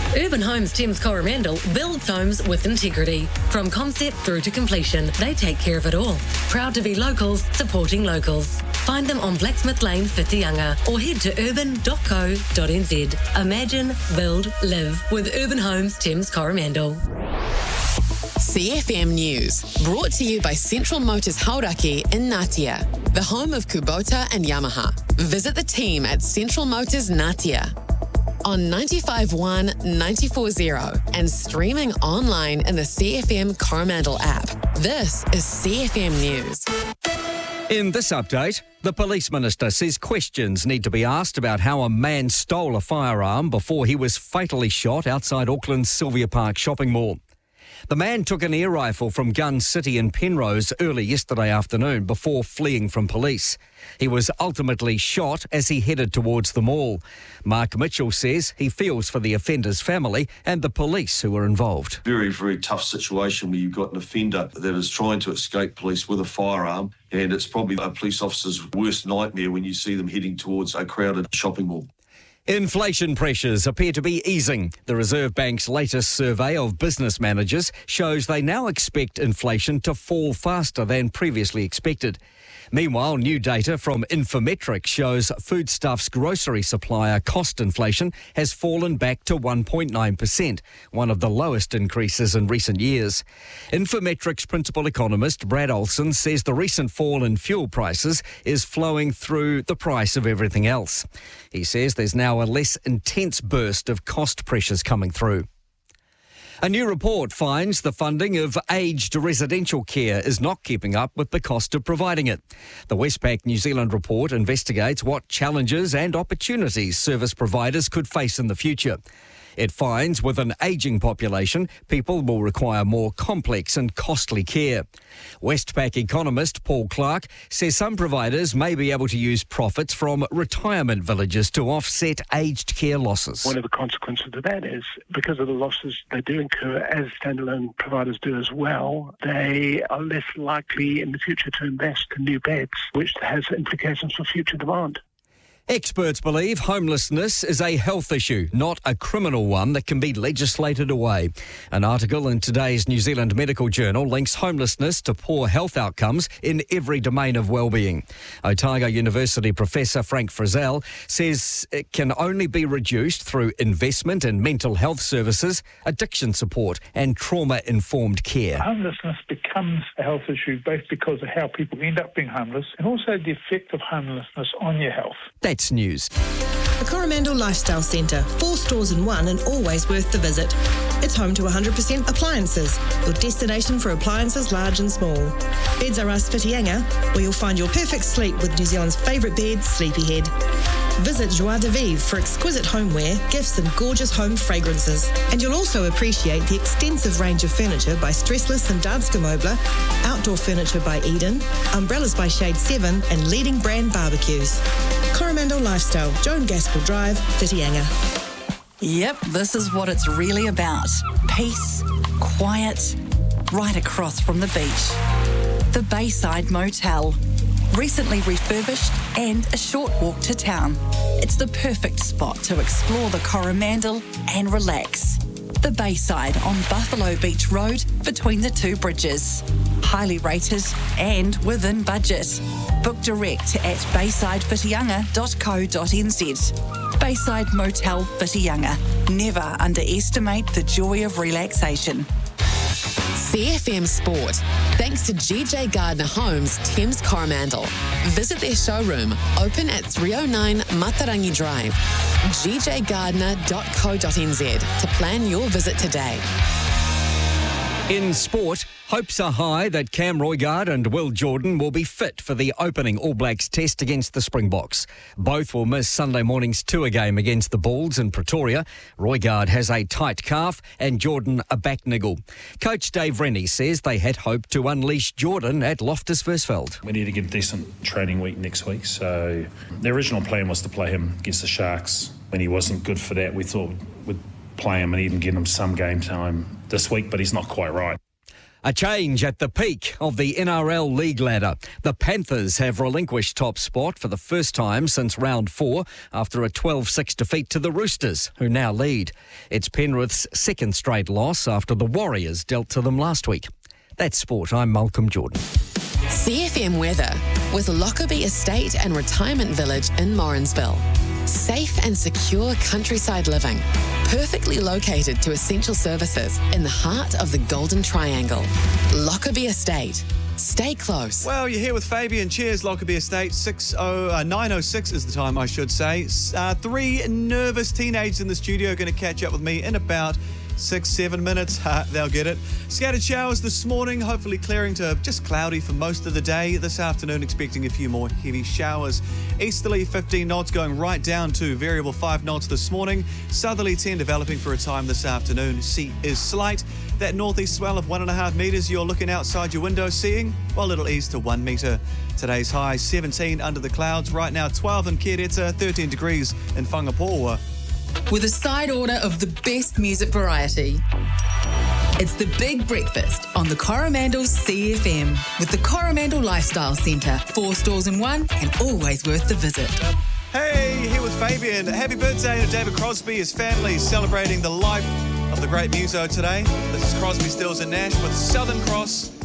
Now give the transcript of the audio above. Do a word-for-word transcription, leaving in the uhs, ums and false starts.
Urban Homes Thames Coromandel builds homes with integrity. From concept through to completion, they take care of it all. Proud to be locals, supporting locals. Find them on Blacksmith Lane, Whitianga, or head to urban dot co dot n z. Imagine, build, live with Urban Homes Thames Coromandel. C F M News, brought to you by Central Motors Hauraki in Ngatea, the home of Kubota and Yamaha. Visit the team at Central Motors Ngatea on ninety-five point one, ninety-four point zero and streaming online in the C F M Coromandel app. This is C F M News. In this update, the Police Minister says questions need to be asked about how a man stole a firearm before he was fatally shot outside Auckland's Sylvia Park shopping mall. The man took an air rifle from Gun City in Penrose early yesterday afternoon before fleeing from police. He was ultimately shot as he headed towards the mall. Mark Mitchell says he feels for the offender's family and the police who were involved. Very, very tough situation where you've got an offender that is trying to escape police with a firearm, and it's probably a police officer's worst nightmare when you see them heading towards a crowded shopping mall. Inflation pressures appear to be easing. The Reserve Bank's latest survey of business managers shows they now expect inflation to fall faster than previously expected. Meanwhile, new data from Infometrics shows foodstuffs grocery supplier cost inflation has fallen back to one point nine percent, one of the lowest increases in recent years. Infometrics principal economist Brad Olson says the recent fall in fuel prices is flowing through the price of everything else. He says there's now a less intense burst of cost pressures coming through. A new report finds the funding of aged residential care is not keeping up with the cost of providing it. The Westpac New Zealand report investigates what challenges and opportunities service providers could face in the future. It finds with an ageing population, people will require more complex and costly care. Westpac economist Paul Clark says some providers may be able to use profits from retirement villages to offset aged care losses. One of the consequences of that is because of the losses they do incur, as standalone providers do as well, they are less likely in the future to invest in new beds, which has implications for future demand. Experts believe homelessness is a health issue, not a criminal one that can be legislated away. An article in today's New Zealand Medical Journal links homelessness to poor health outcomes in every domain of well-being. Otago University Professor Frank Frizzell says it can only be reduced through investment in mental health services, addiction support and trauma-informed care. Homelessness becomes a health issue both because of how people end up being homeless and also the effect of homelessness on your health. That's news. The Coromandel Lifestyle Centre, four stores in one and always worth the visit. It's home to one hundred percent appliances, your destination for appliances large and small. Beds R Us Whitianga, where you'll find your perfect sleep with New Zealand's favourite bed, Sleepyhead. Visit Joie de Vivre for exquisite homeware, gifts and gorgeous home fragrances. And you'll also appreciate the extensive range of furniture by Stressless and Danske Möbler, outdoor furniture by Eden, umbrellas by Shade seven and leading brand barbecues. Coromandel Lifestyle, Joan Gaskell Drive, Whitianga. Yep, this is what it's really about. Peace, quiet, right across from the beach. The Bayside Motel. Recently refurbished and a short walk to town. It's the perfect spot to explore the Coromandel and relax. The Bayside on Buffalo Beach Road between the two bridges. Highly rated and within budget. Book direct at bayside whitianga dot co dot n z. Bayside Motel Whitianga. Never underestimate the joy of relaxation. C F M Sport, thanks to G J Gardner Homes, Thames Coromandel. Visit their showroom, open at three oh nine Matarangi Drive. g j gardner dot co dot n z to plan your visit today. In sport, hopes are high that Cam Roigard and Will Jordan will be fit for the opening All Blacks test against the Springboks. Both will miss Sunday morning's tour game against the Bulls in Pretoria. Roigard has a tight calf and Jordan a back niggle. Coach Dave Rennie says they had hoped to unleash Jordan at Loftus Versfeld. We need to get a decent training week next week, so the original plan was to play him against the Sharks. When he wasn't good for that, we thought we'd play him and even get him some game time this week, but he's not quite right. A change at the peak of the N R L league ladder. The Panthers have relinquished top spot for the first time since round four after a twelve six defeat to the Roosters, who now lead. It's Penrith's second straight loss after the Warriors dealt to them last week. That's sport. I'm Malcolm Jordan. C F M weather with Lockerbie Estate and Retirement Village in Morrinsville. Safe and secure countryside living, perfectly located to essential services in the heart of the Golden Triangle. Lockerbie Estate. Stay close. Well, you're here with Fabian. Cheers, Lockerbie Estate. six oh, uh, nine oh six is the time, I should say. Uh, three nervous teenagers in the studio are going to catch up with me in about six, seven minutes. Ha, they'll get it. Scattered showers this morning, hopefully clearing to just cloudy for most of the day. This afternoon, expecting a few more heavy showers. Easterly fifteen knots going right down to variable five knots this morning. Southerly ten developing for a time this afternoon. Sea is slight. That northeast swell of one and a half metres you're looking outside your window seeing, well, it'll ease to one metre. Today's high seventeen under the clouds. Right now, twelve in Kereta, thirteen degrees in Whangapoua. With a side order of the best music variety. It's the Big Breakfast on the Coromandel C F M with the Coromandel Lifestyle Centre. Four stores in one and always worth the visit. Hey, here with Fabian. Happy birthday to David Crosby. His family celebrating the life of the great muso today. This is Crosby, Stills and Nash with Southern Cross.